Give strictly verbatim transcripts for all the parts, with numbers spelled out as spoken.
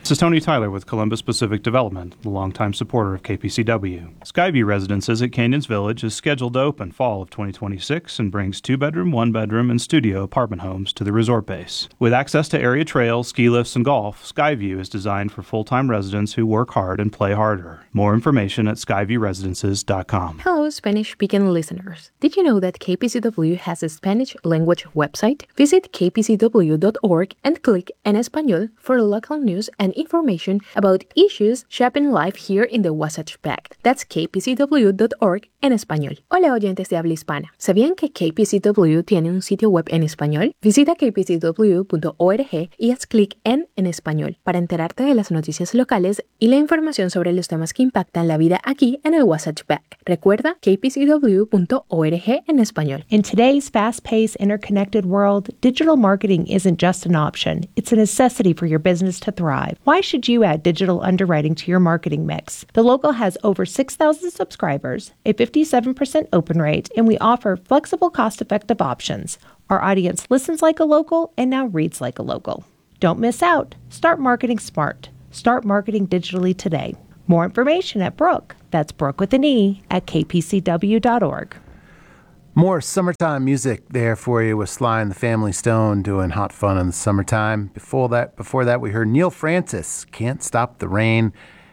This is Tony Tyler with Columbus Pacific Development, the longtime supporter of K P C W. Skyview Residences at Canyons Village is scheduled to open fall of twenty twenty-six and brings two-bedroom, one-bedroom, and studio apartment homes to the resort base. With access to area trails, ski lifts, and golf, Skyview is designed for full-time residents who work hard and play harder. More information at skyview residences dot com. Hello, Spanish-speaking listeners. Did you know that K P C W has a Spanish language website? Visit k p c w dot org and click En Español for local news and information about issues shaping life here in the Wasatch Back. That's k p c w dot org en español. Hola, oyentes de habla hispana. ¿Sabían que K P C W tiene un sitio web en español? Visita k p c w punto org y haz clic en En Español para enterarte de las noticias locales y la información sobre los temas que impactan la vida aquí en el Wasatch Back. Recuerda k p c w punto org en español. In today's fast-paced, interconnected world, digital marketing isn't just an option. It's a necessity for your business to thrive. Why should you add digital underwriting to your marketing mix? The Local has over six thousand subscribers, a fifty-seven percent open rate, and we offer flexible, cost-effective options. Our audience listens like a local and now reads like a local. Don't miss out. Start marketing smart. Start marketing digitally today. More information at Brooke, that's Brooke with an E, at k p c w dot org. More summertime music there for you with Sly and the Family Stone doing Hot Fun in the Summertime. Before that, before that, we heard Neil Francis, Can't Stop the Rain,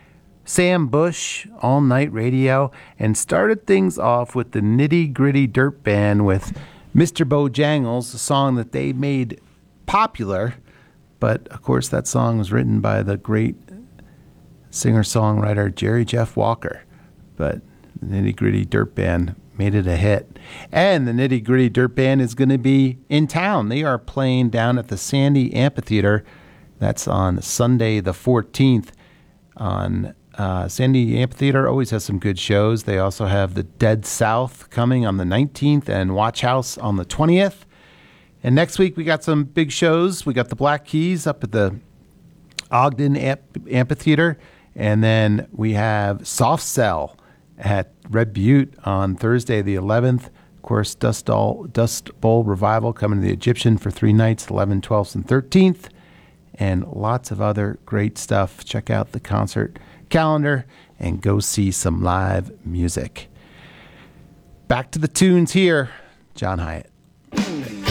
Sam Bush, All Night Radio, and started things off with the Nitty Gritty Dirt Band with Mister Bojangles, a song that they made popular. But, of course, that song was written by the great singer-songwriter Jerry Jeff Walker. But the Nitty Gritty Dirt Band made it a hit. And the Nitty Gritty Dirt Band is going to be in town. They are playing down at the Sandy Amphitheater. That's on Sunday the fourteenth. On uh, Sandy Amphitheater always has some good shows. They also have the Dead South coming on the nineteenth and Watch House on the twentieth. And next week we got some big shows. We got the Black Keys up at the Ogden Amp- Amphitheater. And then we have Soft Cell at Red Butte on Thursday the eleventh. Of course, Dust, All, Dust Bowl Revival coming to the Egyptian for three nights, eleventh, twelfth, and thirteenth. And lots of other great stuff. Check out the concert calendar and go see some live music. Back to the tunes here. John Hyatt.